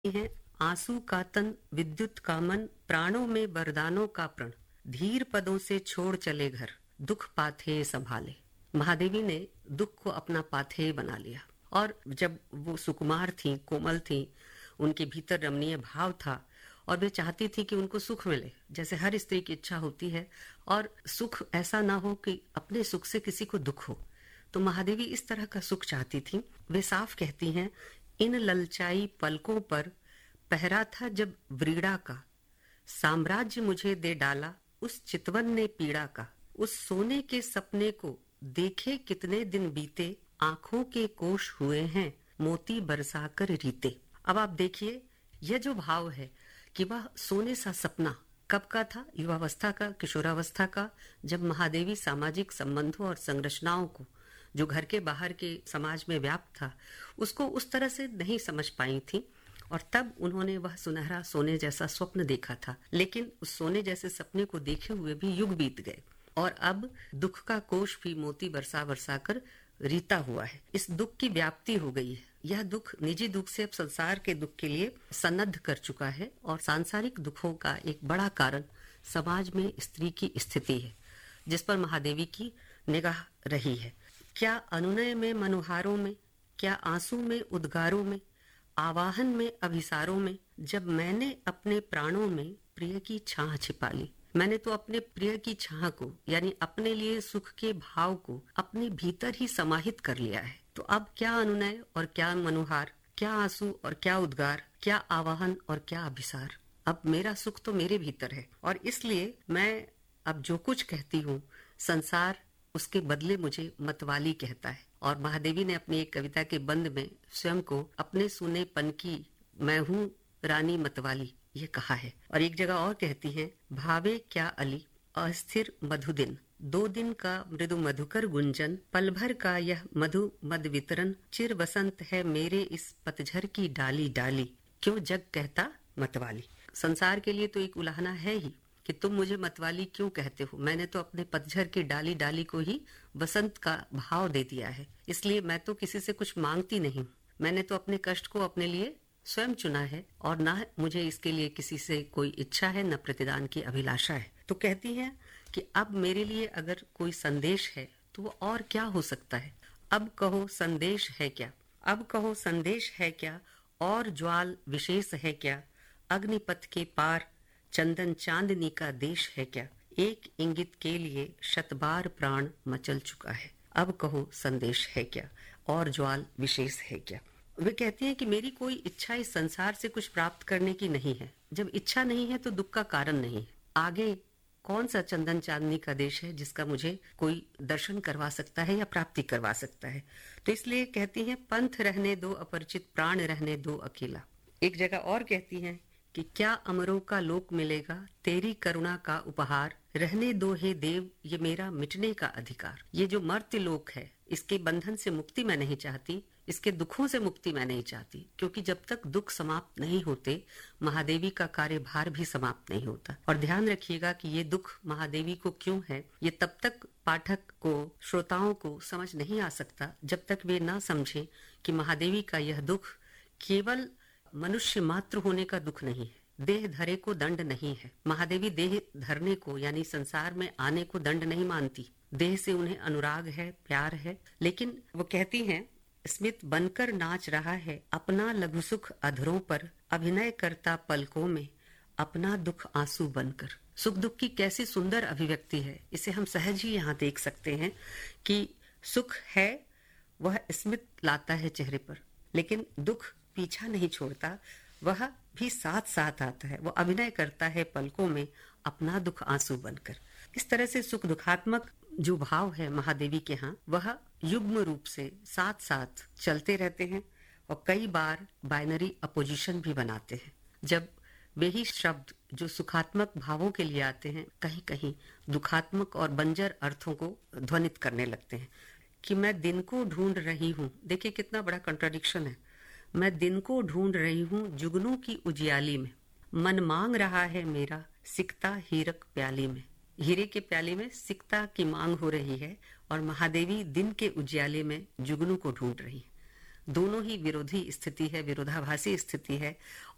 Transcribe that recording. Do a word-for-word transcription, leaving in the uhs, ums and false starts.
हैं आंसू का तन विद्युत का मन प्राणों में वरदानों का प्रण धीर पदों से छोड़ चले घर दुख पाथे संभाले। महादेवी ने दुख को अपना पाथेय बना लिया और जब वो सुकुमार थी, कोमल थी, उनके भीतर रमणीय भाव था और वे चाहती थी कि उनको सुख मिले, जैसे हर स्त्री की इच्छा होती है, और सुख ऐसा ना हो कि अपने सुख से किसी को दुख हो। तो महादेवी इस तरह का सुख चाहती थी। वे साफ कहती हैं, इन ललचाई पलकों पर पहरा था जब व्रीड़ा का, साम्राज्य मुझे दे डाला उस चितवन ने पीड़ा का। उस सोने के सपने को देखे कितने दिन बीते, आंखों के कोश हुए हैं मोती बरसाकर रीते। अब आप देखिए, यह जो भाव है कि वह सोने सा सपना कब का था, युवावस्था का, किशोरावस्था का, जब महादेवी सामाजिक संबंधों और संरचनाओं को जो घर के बाहर के समाज में व्याप्त था उसको उस तरह से नहीं समझ पाई थी, और तब उन्होंने वह सुनहरा सोने जैसा स्वप्न देखा था। लेकिन उस सोने जैसे सपने को देखे हुए भी युग बीत गए और अब दुख का कोश भी मोती बरसा बरसा कर रीता हुआ है। इस दुख की व्याप्ति हो गई है। यह दुख निजी दुख से अब संसार के दुख के लिए सन्नद्ध कर चुका है और सांसारिक दुखों का एक बड़ा कारण समाज में स्त्री की स्थिति है, जिस पर महादेवी की निगाह रही है। क्या अनुनय में मनुहारों में, क्या आंसू में उद्गारों में, आवाहन में अभिसारों में, जब मैंने अपने प्राणों में प्रिय की छाह छिपा ली। मैंने तो अपने प्रिय की छाह को, यानी अपने लिए सुख के भाव को अपने भीतर ही समाहित कर लिया है। तो अब क्या अनुनय और क्या मनुहार, क्या आंसू और क्या उद्गार, क्या आवाहन और क्या अभिसार। अब मेरा सुख तो मेरे भीतर है और इसलिए मैं अब जो कुछ कहती हूँ, संसार उसके बदले मुझे मतवाली कहता है। और महादेवी ने अपनी एक कविता के बंद में स्वयं को अपने सुनेपन की मैं हूँ रानी मतवाली ये कहा है। और एक जगह और कहती हैं, भावे क्या अली अस्थिर मधु दिन, दो दिन का मृदु मधुकर गुंजन, पल भर का यह मधु मद वितरण, चिर वसंत है मेरे इस पतझर की डाली डाली, क्यों जग कहता मतवाली। संसार के लिए तो एक उलाहना है ही कि तुम मुझे मतवाली क्यों कहते हो। मैंने तो अपने पतझर की डाली डाली को ही वसंत का भाव दे दिया है, इसलिए मैं तो किसी से कुछ मांगती नहीं। मैंने तो अपने कष्ट को अपने लिए स्वयं चुना है और ना मुझे इसके लिए किसी से कोई इच्छा है, न प्रतिदान की अभिलाषा है। तो कहती हैं कि अब मेरे लिए अगर कोई संदेश है तो वो और क्या हो सकता है। अब कहो संदेश है क्या, अब कहो संदेश है क्या, और ज्वाल विशेष है क्या, अग्निपथ के पार चंदन चांदनी का देश है क्या, एक इंगित के लिए शतबार प्राण मचल चुका है। अब कहो संदेश है क्या, और ज्वाल विशेष है क्या। वे कहती हैं कि मेरी कोई इच्छा इस संसार से कुछ प्राप्त करने की नहीं है। जब इच्छा नहीं है तो दुख का कारण नहीं है। आगे कौन सा चंदन चांदनी का देश है जिसका मुझे कोई दर्शन करवा सकता है या प्राप्ति करवा सकता है। तो इसलिए कहती हैं, पंथ रहने दो अपरिचित, प्राण रहने दो अकेला। एक जगह और कहती हैं कि क्या अमरों का लोक मिलेगा, तेरी करुणा का उपहार, रहने दो हे देव ये मेरा मिटने का अधिकार। ये जो मर्त्य लोक है, इसके बंधन से मुक्ति मैं नहीं चाहती, इसके दुखों से मुक्ति मैं नहीं चाहती, क्योंकि जब तक दुख समाप्त नहीं होते महादेवी का कार्यभार भी समाप्त नहीं होता। और ध्यान रखिएगा कि ये दुख महादेवी को क्यों है, ये तब तक पाठक को, श्रोताओं को समझ नहीं आ सकता जब तक वे ना समझें कि महादेवी का यह दुख केवल मनुष्य मात्र होने का दुख नहीं है, देह धरे को दंड नहीं है। महादेवी देह धरने को, यानी संसार में आने को दंड नहीं मानती। देह से उन्हें अनुराग है, प्यार है। लेकिन वो कहती हैं, स्मित बनकर नाच रहा है अपना लघु सुख अधरों पर, अभिनय करता पलकों में अपना दुख आंसू बनकर। सुख दुख की कैसी सुंदर अभिव्यक्ति है, इसे हम सहज ही यहाँ देख सकते हैं कि सुख है वह स्मित लाता है चेहरे पर, लेकिन दुख पीछा नहीं छोड़ता, वह भी साथ साथ आता है। वो अभिनय करता है पलकों में अपना दुख आंसू बनकर। इस तरह से सुख दुखात्मक जो भाव है महादेवी के यहाँ, वह युग्म रूप से साथ साथ चलते रहते हैं और कई बार बाइनरी अपोजिशन भी बनाते हैं। जब वे ही शब्द जो सुखात्मक भावों के लिए आते हैं, कहीं कहीं दुखात्मक और बंजर अर्थों को ध्वनित करने लगते हैं। कि मैं दिन को ढूंढ रही हूँ, देखिए कितना बड़ा कंट्राडिक्शन है। मैं दिन को ढूंढ रही हूँ जुगनू की उजियाली में, मन मांग रहा है मेरा सिकता हीरक प्याली में। हीरे के प्याले में सिकता की मांग हो रही है और महादेवी दिन के उजियाले में जुगनू को ढूंढ रही है। दोनों ही विरोधी स्थिति है, विरोधाभासी स्थिति है